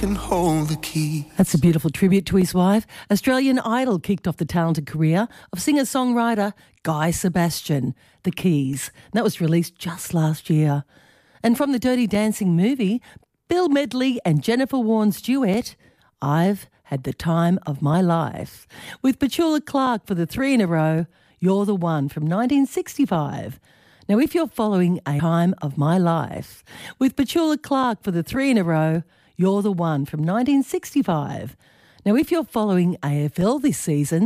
can hold the key. That's a beautiful tribute to his wife. Australian Idol kicked off the talented career of singer-songwriter Guy Sebastian, The Keys. And that was released just last year. And from the Dirty Dancing movie, Bill Medley and Jennifer Warnes' duet, I've Had the Time of My Life, with Petula Clark for the three in a row, You're the One from 1965. Now, if you're following a time of my life, with Petula Clark for the three in a row, You're the One from 1965. Now, if you're following AFL this season,